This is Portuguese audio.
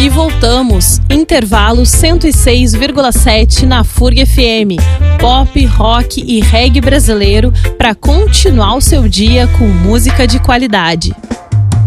E voltamos, intervalo 106,7 na FURG FM, pop, rock e reggae brasileiro para continuar o seu dia com música de qualidade.